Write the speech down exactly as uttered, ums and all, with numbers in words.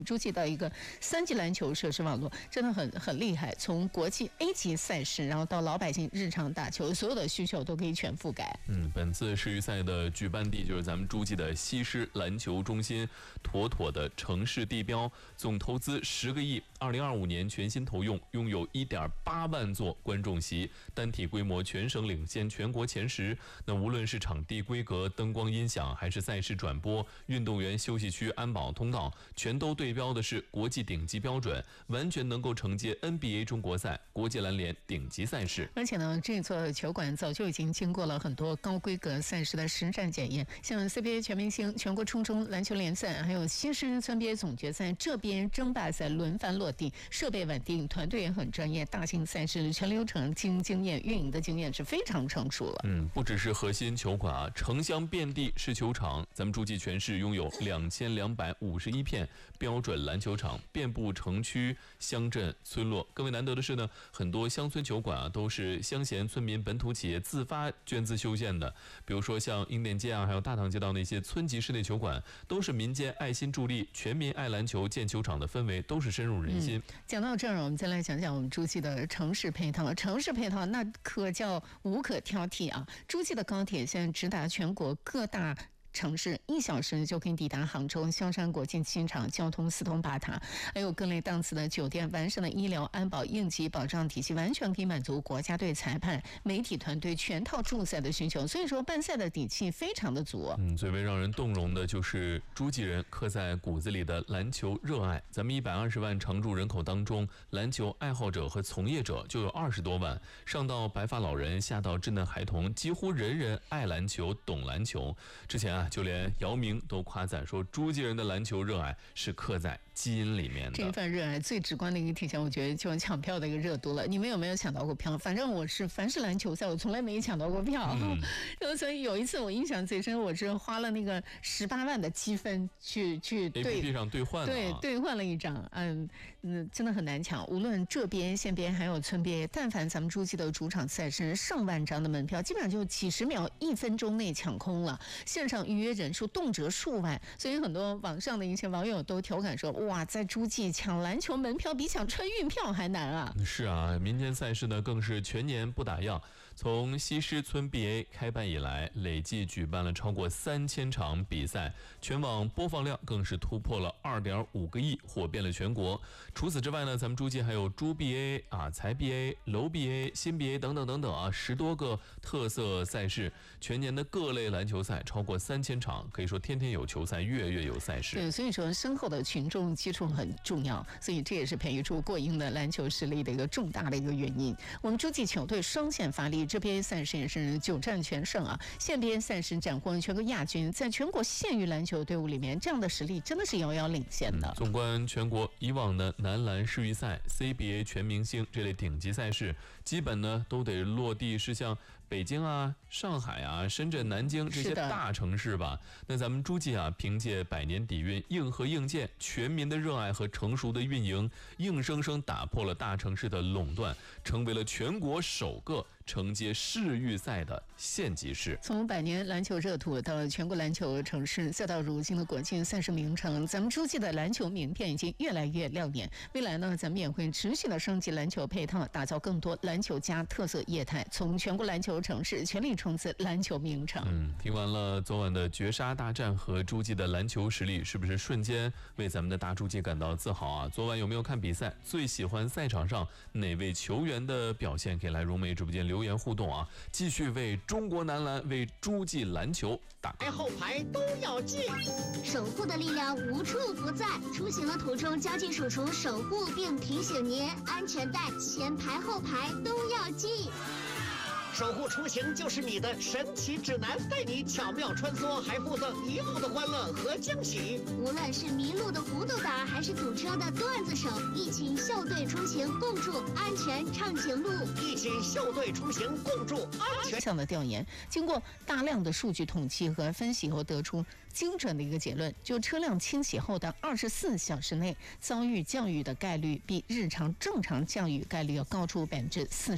诸暨到一个三级篮球设施网络，真的很很厉害。从国际 A 级赛事，然后到老百姓日常打球，所有的需求都可以全覆盖。 嗯，本次世预赛的举办地就是咱们诸暨的西施篮球中心，妥妥的城市地标，总投资十个亿，二零二五年全新投用，拥有一点八万座观众席，单体规模全省领先全国前十。那无论是场地规格、灯光音响，还是赛事转播、运动员休息区、安保通道，全都对标的是国际顶级标准，完全能够承接 N B A 中国赛、国际篮联顶级赛事。 而且呢，这座球馆早就已经经过了很多高规格赛事的实战检验，像 C B A 全明星、全国初中篮球联赛，还有西施村 B A 总决赛、这边争霸赛轮番落地，设备稳定，团队也很专业，大型赛事全流程经经验、运营的经验是非常成熟了。 嗯，不只是核心球馆啊，城乡遍地是球场。咱们诸暨全市拥有两千两百五十一片标准篮球场，遍布城区、乡镇、村落。更为难得的是呢，很多乡村球馆啊，都是乡贤村民本土企业自发捐资修建的。比如说像英甸街啊，还有大塘街道那些村级室内球馆，都是民间爱心助力，全民爱篮球，建球场的氛围都是深入人心。 嗯、讲到这儿，我们再来讲讲我们诸暨的城市配套。城市配套那可叫无可挑剔啊！诸暨的高铁现在直达全国各大城市，一小时就可以抵达杭州萧山国际机场，交通四通八达，还有各类档次的酒店，完善的医疗安保应急保障体系，完全可以满足国家队、裁判、媒体团队全套助赛的需求。所以说，办赛的底气非常的足。 嗯，最为让人动容的就是诸暨人刻在骨子里的篮球热爱。咱们一百二十万常住人口当中，篮球爱好者和从业者就有二十多万，上到白发老人，下到稚嫩孩童，几乎人人爱篮球、懂篮球。之前啊。就连姚明都夸赞说，诸暨人的篮球热爱是刻在基因里面的。 这份热爱最直观的一个体现，我觉得就是抢票的一个热度了。你们有没有抢到过票？反正我是，凡是篮球赛，我从来没抢到过票。嗯、所以有一次我印象最深，我是花了那个十八万的积分去去对 A P P 上兑换了、啊， 对兑换了一张。嗯嗯，真的很难抢。无论这边、县边还有村边，但凡咱们诸暨的主场赛事，上万张的门票，基本上就几十秒、一分钟内抢空了。线上预约人数动辄数万，所以很多网上的一些网友都调侃说：“哇，在诸暨抢篮球门票比抢春运票还难啊！” 是啊，民间赛事呢更是全年不打烊。从西施村 B A 开办以来，累计举办了超过三千场比赛，全网播放量更是突破了二点五个亿，火遍了全国。除此之外呢，咱们诸暨还有诸 B A 啊、财 B A、楼 B A、新 B A 等等等等啊，十多个特色赛事，全年的各类篮球赛超过三千场，可以说天天有球赛，月月有赛事。 对，所以说深厚的群众基础很重要，所以这也是培育出过硬的篮球实力的一个重大的一个原因。我们诸暨球队双线发力，这边赛事也是久战全胜啊，县边赛事斩获全国亚军，在全国县域篮球队伍里面，这样的实力真的是遥遥领先的。 嗯、纵观全国，以往的男篮世预赛、C B A 全明星这类顶级赛事，基本呢都得落地是像北京啊、上海啊、深圳、南京这些大城市吧。那咱们诸暨啊，凭借百年底蕴、硬核硬件、全民的热爱和成熟的运营，硬生生打破了大城市的垄断，成为了全国首个承接世预赛的县级市。 从百年篮球热土到全国篮球城市，再到如今的国际赛事名城，咱们诸暨的篮球名片已经越来越亮眼。未来呢，咱们也会持续的升级篮球配套，打造更多篮球加特色业态，从全国篮球城市全力冲刺篮球名城。 嗯，听完了昨晚的绝杀大战和诸暨的篮球实力，是不是瞬间为咱们的大诸暨感到自豪啊？昨晚有没有看比赛？最喜欢赛场上哪位球员的表现？可以来融媒直播间留言互动啊！继续为中国男篮、为诸暨篮球打排后排都要记， 守护的力量无处不在。出行的途中，交警叔叔守护并提醒您：安全带前排后排都要系。 守护出行就是你的神奇指南，带你巧妙穿梭，还附赠一路的欢乐和惊喜。 无论是迷路的糊涂党，还是堵车的段子手，一起校队出行，共筑安全畅行路。 一起校队出行，共筑安全。 项的调研，经过大量的数据统计和分析后，得出精准的一个结论：就车辆清洗后的二十四小时内遭遇降雨的概率，比日常正常降雨概率要高出百分之四十。